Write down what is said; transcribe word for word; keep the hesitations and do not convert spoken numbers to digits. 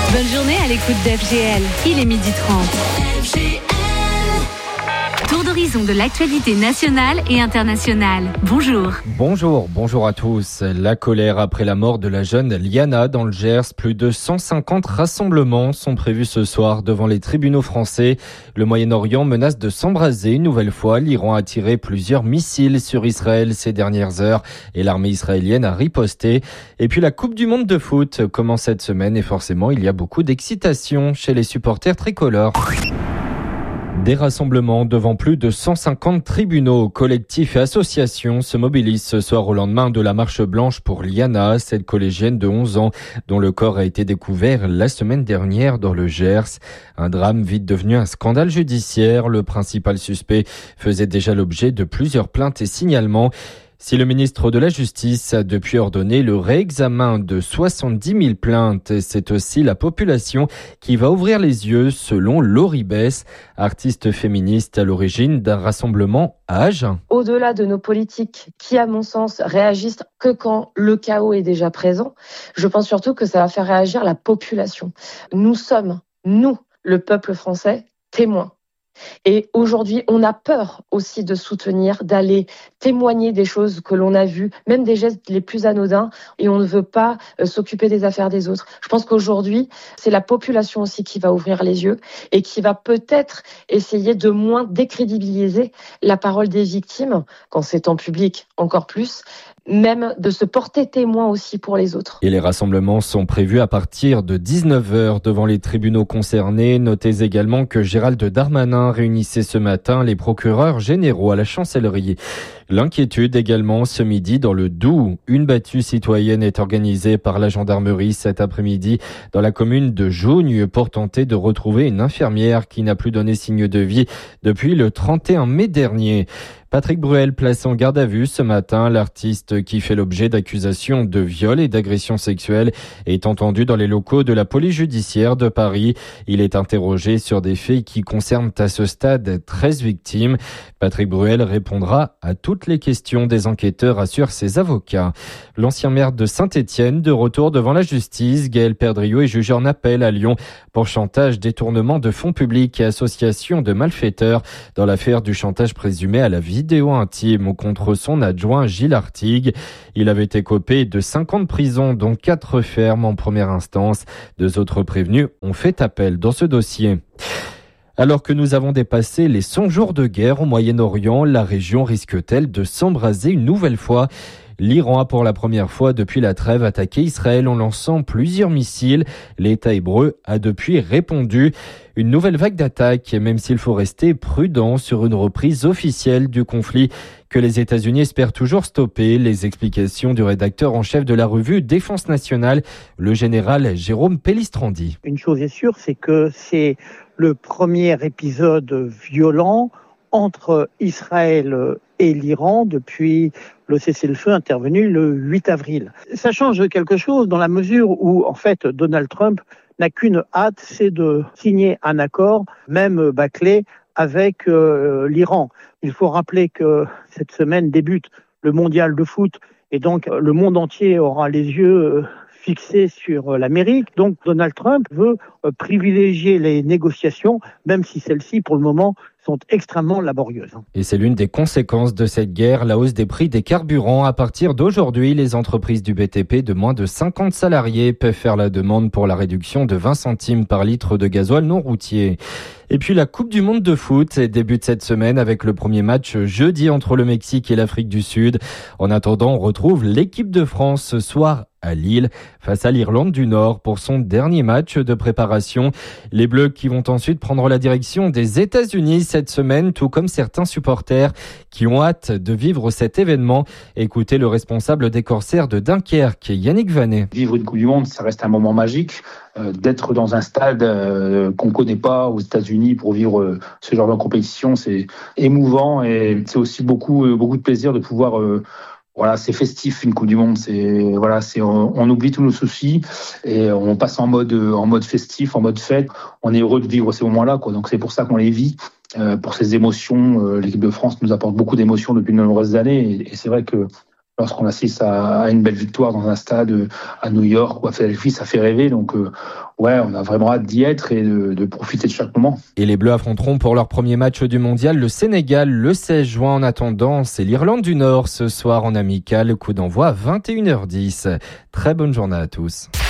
Bonne journée à l'écoute d'F G L. Il est midi trente. F G L. Tour d'horizon de l'actualité nationale et internationale. Bonjour. Bonjour, bonjour à tous. La colère après la mort de la jeune Liana dans le Gers. Plus de cent cinquante rassemblements sont prévus ce soir devant les tribunaux français. Le Moyen-Orient menace de s'embraser une nouvelle fois. L'Iran a tiré plusieurs missiles sur Israël ces dernières heures et l'armée israélienne a riposté. Et puis la Coupe du Monde de foot commence cette semaine et forcément il y a beaucoup d'excitation chez les supporters tricolores. Des rassemblements devant plus de cent cinquante tribunaux, collectifs et associations se mobilisent ce soir au lendemain de la marche blanche pour Liana, cette collégienne de onze ans dont le corps a été découvert la semaine dernière dans le Gers. Un drame vite devenu un scandale judiciaire. Le principal suspect faisait déjà l'objet de plusieurs plaintes et signalements. Si le ministre de la Justice a depuis ordonné le réexamen de soixante-dix mille plaintes, c'est aussi la population qui va ouvrir les yeux selon Laurie Bess, artiste féministe à l'origine d'un rassemblement à Agen. Au-delà de nos politiques qui, à mon sens, réagissent que quand le chaos est déjà présent, je pense surtout que ça va faire réagir la population. Nous sommes, nous, le peuple français, témoins. Et aujourd'hui, on a peur aussi de soutenir, d'aller témoigner des choses que l'on a vues, même des gestes les plus anodins, et on ne veut pas euh, s'occuper des affaires des autres. Je pense qu'aujourd'hui, c'est la population aussi qui va ouvrir les yeux et qui va peut-être essayer de moins décrédibiliser la parole des victimes, quand c'est en public encore plus, même de se porter témoin aussi pour les autres. Et les rassemblements sont prévus à partir de dix-neuf heures devant les tribunaux concernés. Notez également que Gérald Darmanin réunissait ce matin les procureurs généraux à la chancellerie. L'inquiétude également ce midi dans le Doubs. Une battue citoyenne est organisée par la gendarmerie cet après-midi dans la commune de Jougne pour tenter de retrouver une infirmière qui n'a plus donné signe de vie depuis le trente et un mai dernier. Patrick Bruel placé en garde à vue ce matin. L'artiste qui fait l'objet d'accusations de viol et d'agression sexuelle est entendu dans les locaux de la police judiciaire de Paris. Il est interrogé sur des faits qui concernent à ce stade treize victimes. Patrick Bruel répondra à toutes les questions des enquêteurs, assurent ses avocats. L'ancien maire de Saint-Étienne de retour devant la justice. Gaël Perdriau est jugé en appel à Lyon pour chantage, détournement de fonds publics et association de malfaiteurs dans l'affaire du chantage présumé à la vie vidéo intime contre son adjoint Gilles Artigue. Il avait écopé de cinq ans de prison, dont quatre fermes en première instance. Deux autres prévenus ont fait appel dans ce dossier. Alors que nous avons dépassé les cent jours de guerre au Moyen-Orient, la région risque-t-elle de s'embraser une nouvelle fois ? L'Iran a pour la première fois depuis la trêve attaqué Israël en lançant plusieurs missiles. L'État hébreu a depuis répondu. Une nouvelle vague d'attaques, même s'il faut rester prudent sur une reprise officielle du conflit que les États-Unis espèrent toujours stopper. Les explications du rédacteur en chef de la revue Défense nationale, le général Jérôme Pellistrandi. Une chose est sûre, c'est que c'est le premier épisode violent entre Israël et l'Iran depuis le cessez-le-feu intervenu le huit avril. Ça change quelque chose dans la mesure où, en fait, Donald Trump n'a qu'une hâte, c'est de signer un accord, même bâclé, avec euh, l'Iran. Il faut rappeler que cette semaine débute le mondial de foot et donc le monde entier aura les yeux fixés sur l'Amérique. Donc Donald Trump veut privilégier les négociations, même si celles-ci, pour le moment, sont extrêmement laborieuses. Et c'est l'une des conséquences de cette guerre, la hausse des prix des carburants. À partir d'aujourd'hui, les entreprises du B T P de moins de cinquante salariés peuvent faire la demande pour la réduction de vingt centimes par litre de gasoil non routier. Et puis la Coupe du Monde de foot débute cette semaine avec le premier match jeudi entre le Mexique et l'Afrique du Sud. En attendant, on retrouve l'équipe de France ce soir à Lille face à l'Irlande du Nord pour son dernier match de préparation. Les Bleus qui vont ensuite prendre la direction des États-Unis cette semaine, tout comme certains supporters qui ont hâte de vivre cet événement. Écoutez le responsable des Corsaires de Dunkerque, Yannick Vanet. Vivre une Coupe du Monde, ça reste un moment magique. Euh, d'être dans un stade euh, qu'on ne connaît pas aux États-Unis pour vivre euh, ce genre de compétition, c'est émouvant et c'est aussi beaucoup, euh, beaucoup de plaisir de pouvoir... Euh, Voilà, c'est festif une Coupe du Monde. C'est voilà, c'est on, on oublie tous nos soucis et on passe en mode en mode festif, en mode fête. On est heureux de vivre ces moments-là, quoi. Donc c'est pour ça qu'on les vit, euh, pour ces émotions. Euh, l'équipe de France nous apporte beaucoup d'émotions depuis de nombreuses années et, et c'est vrai que lorsqu'on assiste à, à une belle victoire dans un stade à New York ou à Philadelphie, ça fait rêver. Donc euh, ouais, on a vraiment hâte d'y être et de, de profiter de chaque moment. Et les Bleus affronteront pour leur premier match du mondial le Sénégal le seize juin. En attendant, c'est l'Irlande du Nord ce soir en amical, coup d'envoi à vingt et une heures dix. Très bonne journée à tous.